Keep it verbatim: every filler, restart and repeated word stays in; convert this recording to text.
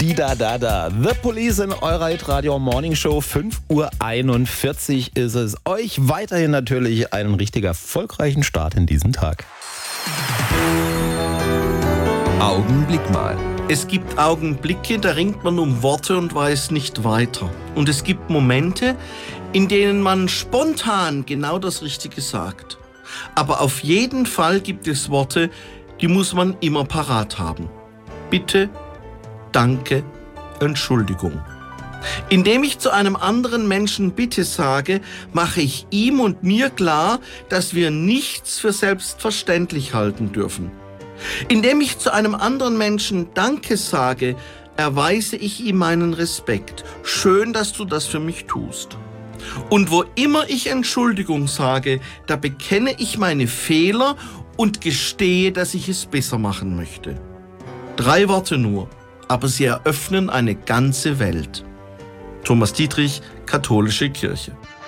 wieder da da. The Police in eurer Hit-Radio Morning Show. fünf Uhr einundvierzig ist es. Euch weiterhin natürlich einen richtig erfolgreichen Start in diesen Tag. Augenblick mal. Es gibt Augenblicke, da ringt man um Worte und weiß nicht weiter. Und es gibt Momente, in denen man spontan genau das Richtige sagt. Aber auf jeden Fall gibt es Worte, die muss man immer parat haben. Bitte, danke, Entschuldigung. Indem ich zu einem anderen Menschen Bitte sage, mache ich ihm und mir klar, dass wir nichts für selbstverständlich halten dürfen. Indem ich zu einem anderen Menschen Danke sage, erweise ich ihm meinen Respekt. Schön, dass du das für mich tust. Und wo immer ich Entschuldigung sage, da bekenne ich meine Fehler und gestehe, dass ich es besser machen möchte. Drei Worte nur, aber sie eröffnen eine ganze Welt. Thomas Dietrich, Katholische Kirche.